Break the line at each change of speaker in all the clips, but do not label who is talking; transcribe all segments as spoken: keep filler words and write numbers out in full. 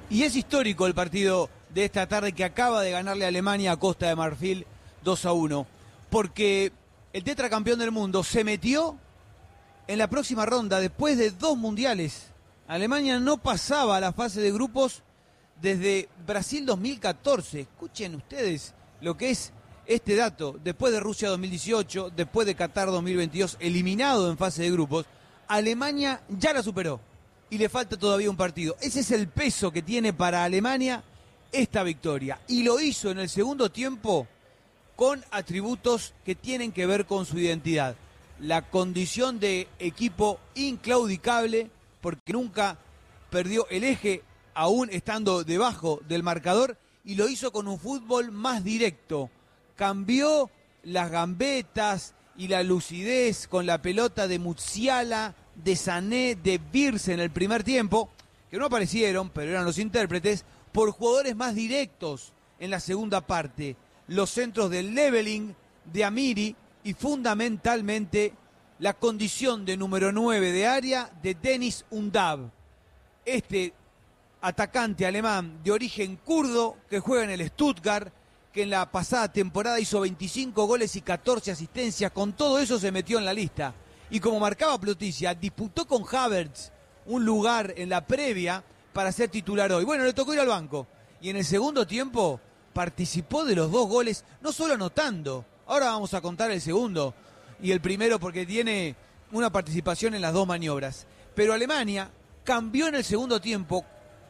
Y es histórico el partido de esta tarde que acaba de ganarle a Alemania a Costa de Marfil dos a uno. Porque el tetracampeón del mundo se metió en la próxima ronda después de dos mundiales. Alemania no pasaba a la fase de grupos desde Brasil dos mil catorce. Escuchen ustedes lo que es este dato. Después de Rusia dos mil dieciocho, después de Qatar dos mil veintidós, eliminado en fase de grupos, Alemania ya la superó. Y le falta todavía un partido. Ese es el peso que tiene para Alemania esta victoria. Y lo hizo en el segundo tiempo con atributos que tienen que ver con su identidad. La condición de equipo inclaudicable, porque nunca perdió el eje, aún estando debajo del marcador, y lo hizo con un fútbol más directo. Cambió las gambetas y la lucidez con la pelota de Musiala, de Sané, de Wirtz en el primer tiempo, que no aparecieron, pero eran los intérpretes, por jugadores más directos en la segunda parte. Los centros del Leveling, de Amiri, y fundamentalmente la condición de número nueve de área de Deniz Undav. Este atacante alemán de origen kurdo que juega en el Stuttgart, que en la pasada temporada hizo veinticinco goles y catorce asistencias, con todo eso se metió en la lista. Y como marcaba Ploticia, disputó con Havertz un lugar en la previa para ser titular hoy. Bueno, le tocó ir al banco. Y en el segundo tiempo participó de los dos goles, no solo anotando. Ahora vamos a contar el segundo y el primero porque tiene una participación en las dos maniobras. Pero Alemania cambió en el segundo tiempo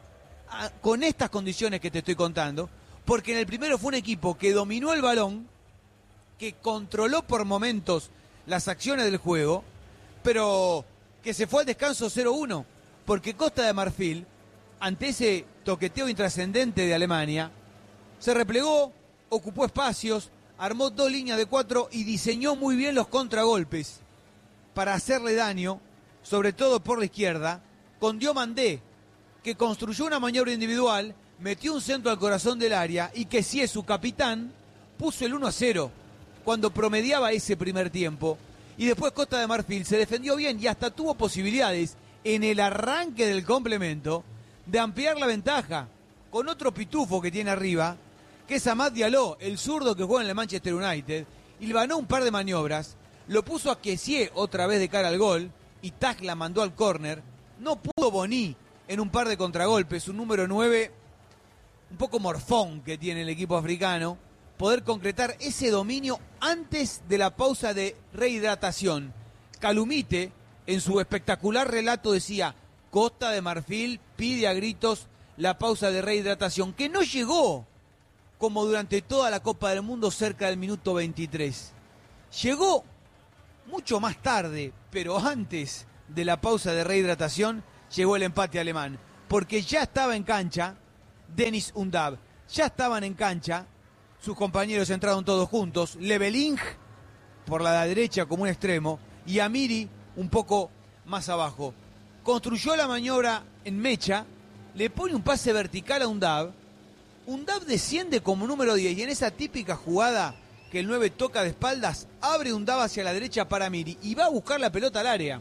a, con estas condiciones que te estoy contando, porque en el primero fue un equipo que dominó el balón, que controló por momentos las acciones del juego, pero que se fue al descanso cero uno, porque Costa de Marfil, ante ese toqueteo intrascendente de Alemania, se replegó, ocupó espacios, armó dos líneas de cuatro y diseñó muy bien los contragolpes para hacerle daño, sobre todo por la izquierda, con Diomandé, que construyó una maniobra individual, metió un centro al corazón del área y que si es su capitán, puso el uno a cero cuando promediaba ese primer tiempo. Y después Costa de Marfil se defendió bien y hasta tuvo posibilidades en el arranque del complemento de ampliar la ventaja con otro pitufo que tiene arriba, que es Amad Diallo, el zurdo que juega en el Manchester United, y le ganó un par de maniobras, lo puso a Kessie otra vez de cara al gol, y Tag la mandó al córner. No pudo Boni en un par de contragolpes, un número nueve, un poco morfón que tiene el equipo africano, poder concretar ese dominio antes de la pausa de rehidratación. Calumite, en su espectacular relato, decía: Costa de Marfil pide a gritos la pausa de rehidratación, que no llegó como durante toda la Copa del Mundo cerca del minuto veintitrés. Llegó mucho más tarde, pero antes de la pausa de rehidratación llegó el empate alemán, porque ya estaba en cancha Deniz Undav, ya estaban en cancha sus compañeros, entraron todos juntos, Leveling por la derecha como un extremo y Amiri un poco más abajo. Construyó la maniobra en mecha, le pone un pase vertical a Undav, Undav desciende como número diez y en esa típica jugada que el nueve toca de espaldas, abre Undav hacia la derecha para Amiri y va a buscar la pelota al área.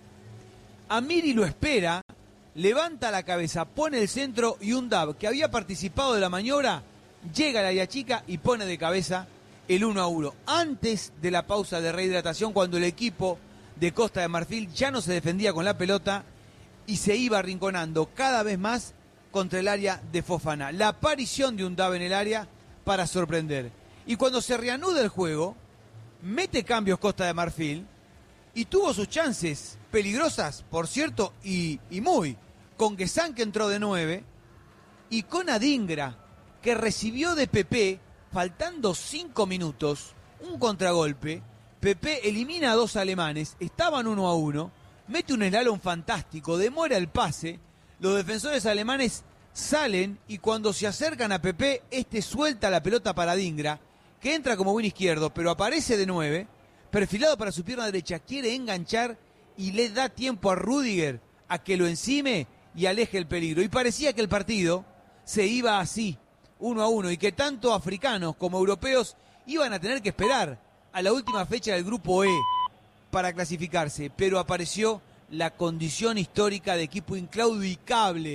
Amiri lo espera, levanta la cabeza, pone el centro y Undav, que había participado de la maniobra, llega al área chica y pone de cabeza el uno a uno. Antes de la pausa de rehidratación, cuando el equipo de Costa de Marfil ya no se defendía con la pelota y se iba arrinconando cada vez más contra el área de Fofana. La aparición de Undav en el área para sorprender. Y cuando se reanuda el juego, mete cambios Costa de Marfil y tuvo sus chances peligrosas, por cierto, y, y muy, con Guessán, que entró de nueve, y con Adingra, que recibió de Pepe, faltando cinco minutos, un contragolpe. Pepe elimina a dos alemanes, estaban uno a uno, mete un slalom fantástico, demora el pase, los defensores alemanes salen y cuando se acercan a Pepe, este suelta la pelota para Adingra, que entra como buen izquierdo, pero aparece de nueve, perfilado para su pierna derecha, quiere enganchar y le da tiempo a Rüdiger a que lo encime y aleje el peligro. Y parecía que el partido se iba así, uno a uno, y que tanto africanos como europeos iban a tener que esperar a la última fecha del grupo E para clasificarse, pero apareció la condición histórica de equipo inclaudicable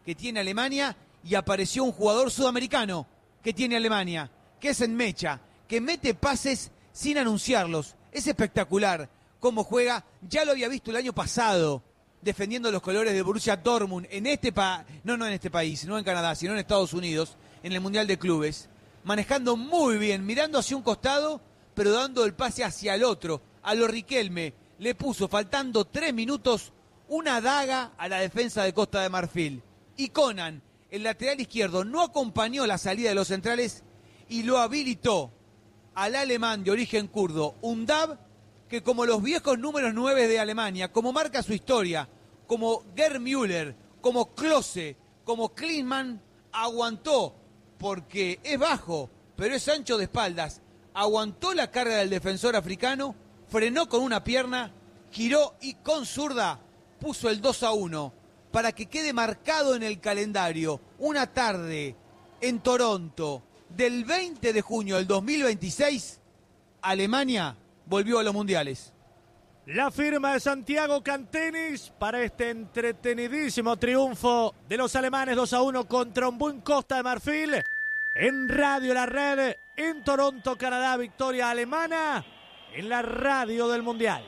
que tiene Alemania y apareció un jugador sudamericano que tiene Alemania, que es Enmecha, que mete pases sin anunciarlos. Es espectacular cómo juega. Ya lo había visto el año pasado defendiendo los colores de Borussia Dortmund en este pa no, no en este país, no en Canadá, sino en Estados Unidos, en el Mundial de Clubes, manejando muy bien, mirando hacia un costado, pero dando el pase hacia el otro. A lo Riquelme le puso, faltando tres minutos, una daga a la defensa de Costa de Marfil. Y Conan, el lateral izquierdo, no acompañó la salida de los centrales y lo habilitó al alemán de origen kurdo, Undab, que como los viejos números nueve de Alemania, como marca su historia, como Gerd Müller, como Klose, como Klinsmann, aguantó, porque es bajo, pero es ancho de espaldas, aguantó la carga del defensor africano, frenó con una pierna, giró y con zurda puso el dos a uno, para que quede marcado en el calendario una tarde en Toronto del veinte de junio del dos mil veintiséis, Alemania volvió a los mundiales.
La firma de Santiago Cantenis para este entretenidísimo triunfo de los alemanes dos a uno contra un buen Costa de Marfil. En Radio La Red, en Toronto, Canadá, victoria alemana en la radio del Mundial.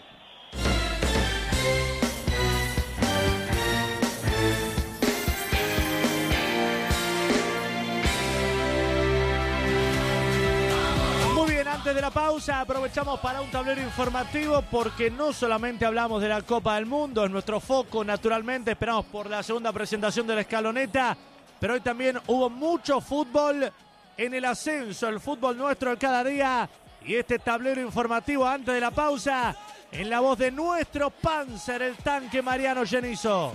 Antes de la pausa aprovechamos para un tablero informativo porque no solamente hablamos de la Copa del Mundo, es nuestro foco naturalmente, esperamos por la segunda presentación de la escaloneta, pero hoy también hubo mucho fútbol en el ascenso, el fútbol nuestro de cada día, y este tablero informativo antes de la pausa en la voz de nuestro Panzer, el tanque Mariano Genizo.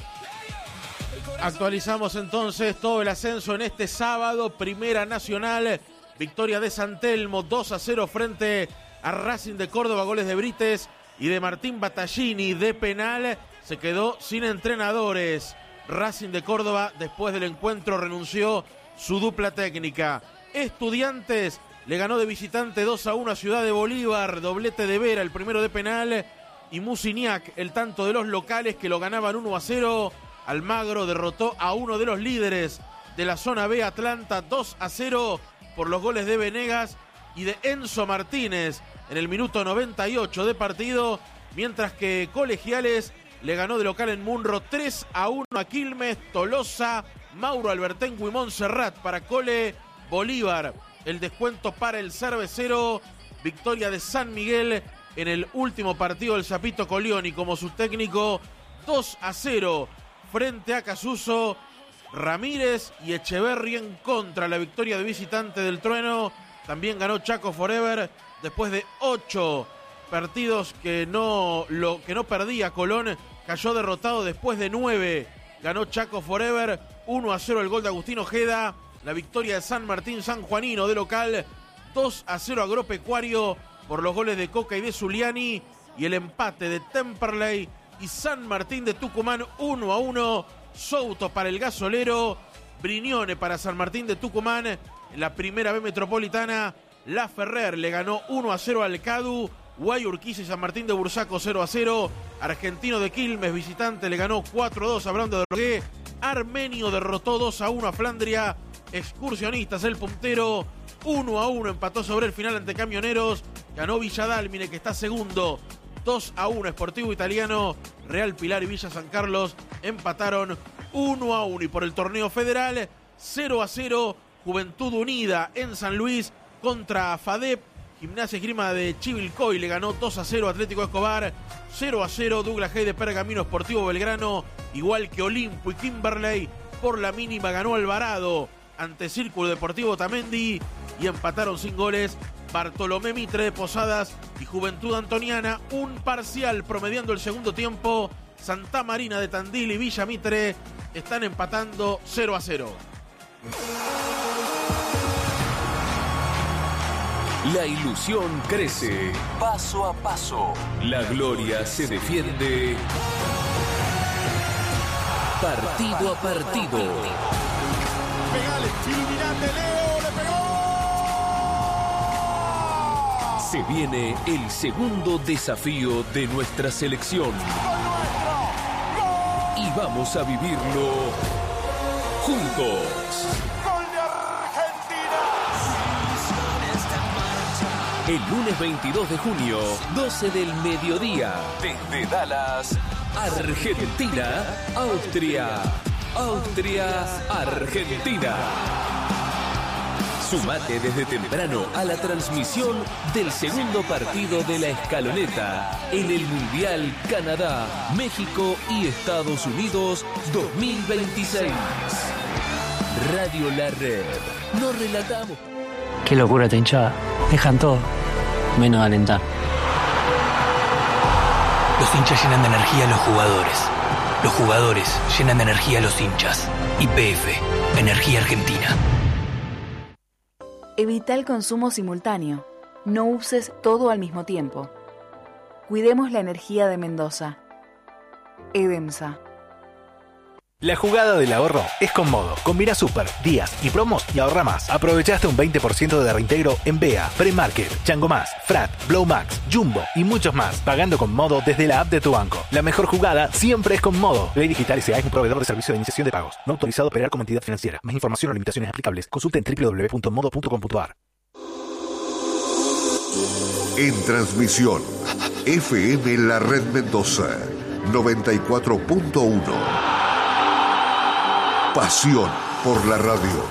Actualizamos entonces todo el ascenso en este sábado, Primera Nacional. Victoria de San Telmo, dos a cero frente a Racing de Córdoba, goles de Brites y de Martín Battaglini de penal. Se quedó sin entrenadores. Racing de Córdoba, después del encuentro, renunció su dupla técnica. Estudiantes le ganó de visitante dos a uno a Ciudad de Bolívar, doblete de Vera, el primero de penal, y Musiniak, el tanto de los locales que lo ganaban uno a cero. Almagro derrotó a uno de los líderes de la zona B, Atlanta, dos a cero. Por los goles de Venegas y de Enzo Martínez en el minuto noventa y ocho de partido, mientras que Colegiales le ganó de local en Munro tres a uno a Quilmes, Tolosa, Mauro Albertengo y Montserrat para Cole. Bolívar, el descuento para el cervecero, victoria de San Miguel en el último partido del Zapito Colioni como su técnico, dos a cero frente a Casuso. Ramírez y Echeverri en contra, la victoria de visitante del Trueno. También ganó Chaco Forever después de ocho partidos que no, lo, que no perdía Colón. Cayó derrotado después de nueve. Ganó Chaco Forever, uno a cero el gol de Agustín Ojeda. La victoria de San Martín San Juanino de local, dos a cero Agropecuario por los goles de Coca y de Zuliani. Y el empate de Temperley y San Martín de Tucumán, uno a uno. Souto para el gasolero, Brignone para San Martín de Tucumán. En la primera B metropolitana, La Ferrer le ganó uno a cero al Cadu. Guayurquiza y San Martín de Bursaco cero a cero. Argentino de Quilmes, visitante, le ganó cuatro a dos a Brando de Rogué. Armenio derrotó dos a uno a Flandria. Excursionistas, el puntero, uno a uno empató sobre el final ante Camioneros. Ganó Villadalmine, que está segundo, dos a uno Sportivo Italiano. Real Pilar y Villa San Carlos empataron uno a uno. Y por el torneo federal, cero a cero Juventud Unida en San Luis contra FADEP. Gimnasia Esgrima de Chivilcoy le ganó dos a cero Atlético Escobar. cero a cero Douglas Hay de Pergamino, Sportivo Belgrano, igual que Olimpo y Kimberley. Por la mínima ganó Alvarado ante Círculo Deportivo Tamendi. Y empataron sin goles Bartolomé Mitre de Posadas y Juventud Antoniana. Un parcial promediando el segundo tiempo. Santa Marina de Tandil y Villa Mitre están empatando cero a cero.
La ilusión crece paso a paso. La gloria se defiende partido a partido.
Pegale, iluminante, Leo, le pegó.
Se viene el segundo desafío de nuestra selección. Y vamos a vivirlo juntos.
¡Gol de Argentina!
El lunes veintidós de junio, doce del mediodía, desde Dallas, Argentina, Austria. Austria, Argentina. Sumate desde temprano a la transmisión del segundo partido de la escaloneta en el Mundial Canadá, México y Estados Unidos dos mil veintiséis. Radio La Red. Nos relatamos.
Qué locura esta hinchada. Dejan todo, menos alentar.
Los hinchas llenan de energía a los jugadores. Los jugadores llenan de energía a los hinchas. Y P F, Energía Argentina.
Evita el consumo simultáneo. No uses todo al mismo tiempo. Cuidemos la energía de Mendoza. EDEMSA.
La jugada del ahorro es con Modo. Combina super, días y promos y ahorra más. Aprovechaste un veinte por ciento de reintegro en B E A, Premarket, Chango Más, Frat, Blow Max, Jumbo y muchos más. Pagando con Modo desde la app de tu banco. La mejor jugada siempre es con Modo. Ley Digital S A es un proveedor de servicio de iniciación de pagos. No autorizado a operar como entidad financiera. Más información o limitaciones aplicables. Consulta en doble u doble u doble u punto modo punto com punto a r.
En transmisión, F M La Red Mendoza, noventa y cuatro punto uno. Pasión por la radio.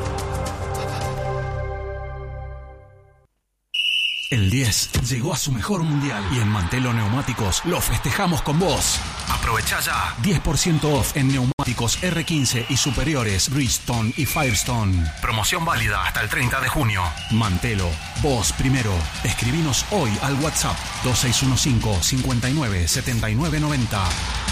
El diez llegó a su mejor mundial y en Mantelo Neumáticos lo festejamos con vos. Aprovecha ya. diez por ciento off en neumáticos R quince y superiores Bridgestone y Firestone. Promoción válida hasta el treinta de junio. Mantelo, vos primero. Escribinos hoy al WhatsApp dos seis uno cinco, cinco nueve, siete nueve nueve cero.